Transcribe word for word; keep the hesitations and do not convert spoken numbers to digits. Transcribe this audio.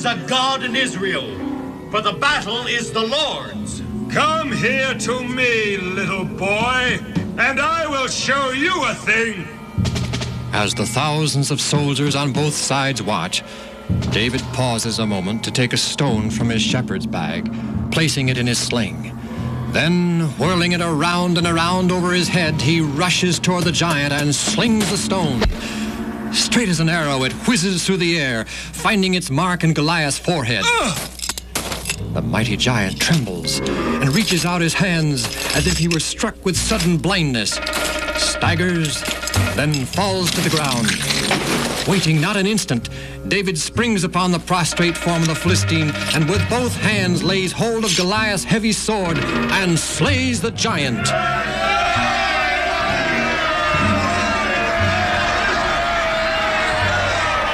is a God in Israel, for the battle is the Lord's. Come here to me, little boy, and I will show you a thing. As the thousands of soldiers on both sides watch, David pauses a moment to take a stone from his shepherd's bag, placing it in his sling. Then, whirling it around and around over his head, he rushes toward the giant and slings the stone. Straight as an arrow, it whizzes through the air, finding its mark in Goliath's forehead. Ugh! The mighty giant trembles and reaches out his hands as if he were struck with sudden blindness, staggers, then falls to the ground. Waiting not an instant, David springs upon the prostrate form of the Philistine and with both hands lays hold of Goliath's heavy sword and slays the giant.